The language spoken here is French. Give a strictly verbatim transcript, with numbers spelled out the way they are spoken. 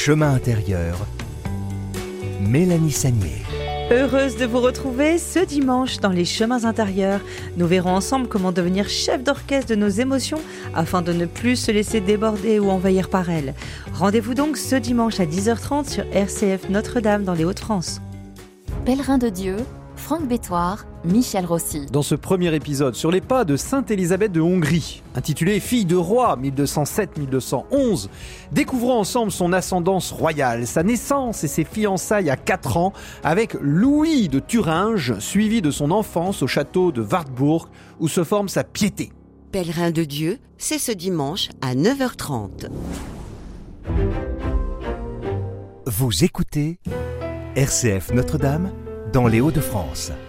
Chemin intérieur, Mélanie Sagnier. Heureuse de vous retrouver ce dimanche dans les chemins intérieurs. Nous verrons ensemble comment devenir chef d'orchestre de nos émotions afin de ne plus se laisser déborder ou envahir par elles. Rendez-vous donc ce dimanche à dix heures trente sur R C F Notre-Dame dans les Hauts-de-France. Pèlerin de Dieu, Franck Bétoir, Michel Rossi. Dans ce premier épisode sur les pas de Sainte Élisabeth de Hongrie, intitulé Fille de roi mille deux cent sept à mille deux cent onze, découvrons ensemble son ascendance royale, sa naissance et ses fiançailles à quatre ans avec Louis de Thuringe, suivi de son enfance au château de Wartburg où se forme sa piété. Pèlerin de Dieu, c'est ce dimanche à neuf heures trente. Vous écoutez R C F Notre-Dame dans les Hauts-de-France.